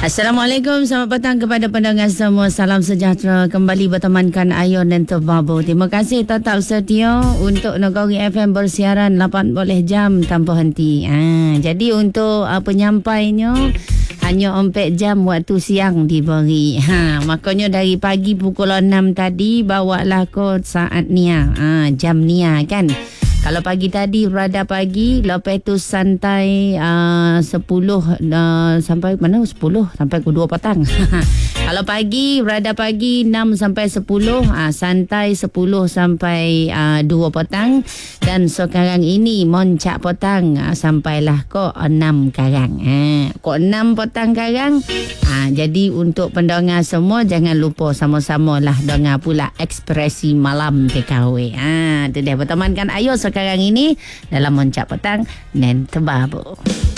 Assalamualaikum, selamat petang kepada pendengar semua. Salam sejahtera, kembali bertemankan Ayon dan Tebabu. Terima kasih tetap setia untuk Negeri FM bersiaran 8 jam tanpa henti. Jadi untuk penyampainya hanya 4 jam waktu siang diberi. Makanya dari pagi pukul 6 tadi bawalah kod saat nia. Jam nia kan. Kalau pagi tadi berada pagi, lepas tu santai 10 sampai mana? 10 sampai ke 2 petang. Kalau pagi berada pagi 6 sampai 10, santai 10 sampai 2 petang, dan sekarang ini moncak petang sampailah kok 6 karang. Kok 6 petang karang. Jadi untuk pendengar semua jangan lupa sama-sama lah dengar pula ekspresi malam TKW. Itu dia bertemankan Ayo sekarang ini dalam moncak petang dan Tebabu.